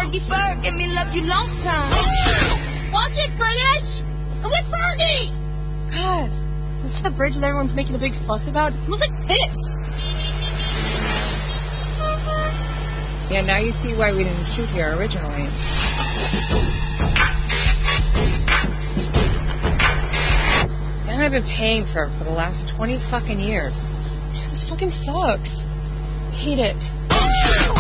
Fergie Ferg, and me love you long time. Watch it, British! With Fergie! God, this is the bridge that everyone's making a big fuss about. It smells like piss. Yeah, now you see why we didn't shoot here originally. And I've been paying for it for the last 20 fucking years. This fucking sucks. I hate it.